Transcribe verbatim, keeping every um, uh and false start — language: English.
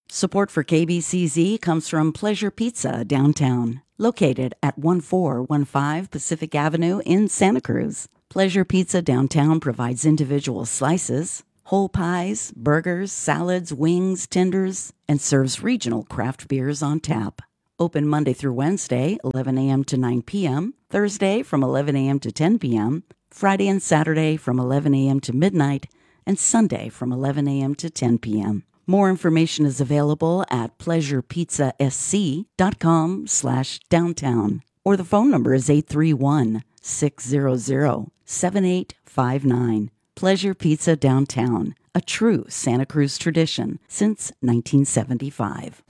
Support for K B C Z comes from Pleasure Pizza downtown, located at one four one five Pacific Avenue in Santa Cruz. Pleasure Pizza downtown provides individual slices, whole pies, burgers, salads, wings, tenders, and serves regional craft beers on tap. Open Monday through Wednesday, eleven a.m. to nine p.m., Thursday from eleven a.m. to ten p.m., Friday and Saturday from eleven a.m. to midnight, and Sunday from eleven a.m. to ten p.m. More information is available at pleasurepizzasc.com slash downtown, or the phone number is eight three one, six hundred, seven eight five nine. Pleasure Pizza Downtown, a true Santa Cruz tradition since nineteen seventy-five.